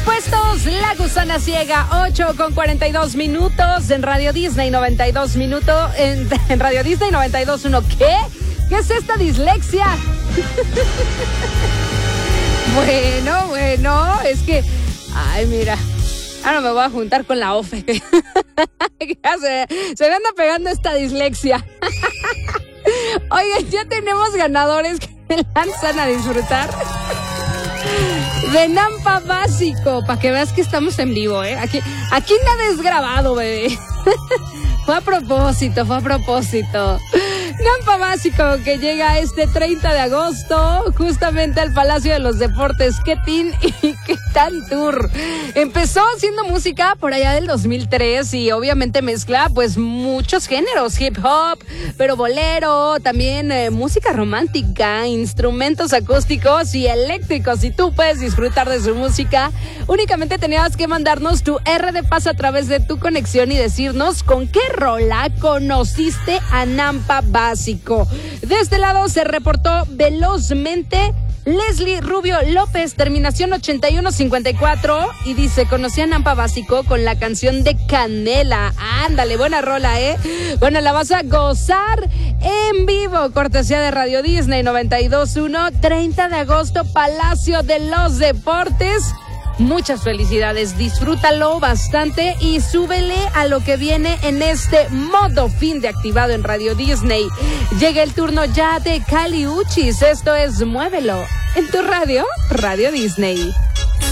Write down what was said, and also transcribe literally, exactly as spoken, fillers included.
puestos, La Gusana Ciega, ocho con cuarenta y dos minutos en Radio Disney noventa y dos minutos, en, en Radio Disney noventa y dos punto uno. ¿Qué? ¿Qué es esta dislexia? Bueno, bueno, es que, ay, mira, ahora me voy a juntar con la O F E. Ya se, se me anda pegando esta dislexia. Oye, ya tenemos ganadores que me lanzan a disfrutar de Nampa Básico, para que veas que estamos en vivo, ¿eh? Aquí, aquí nada es grabado, bebé. Fue a propósito, fue a propósito. Nampa Básico, que llega este treinta de agosto, justamente al Palacio de los Deportes. ¿Qué tin y qué tan tour? Empezó haciendo música por allá del dos mil tres y obviamente mezcla pues muchos géneros, hip hop, pero bolero, también eh, música romántica, instrumentos acústicos y eléctricos. Y tú puedes disfrutar de su música, únicamente tenías que mandarnos tu R de paz a través de tu conexión y decirnos con qué rola conociste a Nampa Básico. De este lado se reportó velozmente Leslie Rubio López, terminación ochenta y uno cincuenta y cuatro, y dice, conocí a Nampa Básico con la canción de Canela. Ándale, buena rola, ¿eh? Bueno, la vas a gozar en vivo, cortesía de Radio Disney noventa y dos punto uno, treinta de agosto, Palacio de los Deportes. Muchas felicidades, disfrútalo bastante y súbele a lo que viene en este modo fin de activado en Radio Disney. Llega el turno ya de Kali Uchis, esto es Muévelo, en tu radio, Radio Disney.